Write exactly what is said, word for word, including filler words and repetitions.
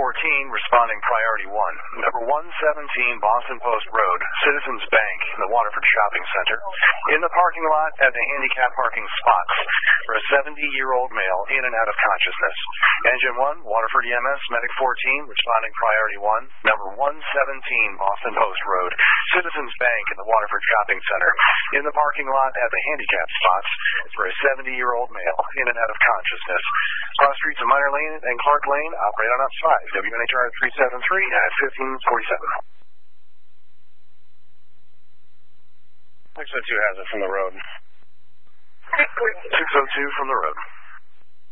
fourteen, responding priority one. Number one seventeen Boston Post Road, Citizens Bank in the Waterford Shopping Center. In the parking lot at the handicap parking spots for a seventy-year-old male in and out of consciousness. Engine one, Waterford E M S, Medic fourteen, responding priority one. Number one seventeen Boston Post Road, Citizens Bank in the Waterford Shopping Center. In the parking lot at the handicap spots for a seventy-year-old male in and out of consciousness. Cross streets of Minor Lane and Clark Lane, operate on ops five, W N H R three seventy-three at fifteen forty-seven. six oh two has it from the road. six oh two from the road.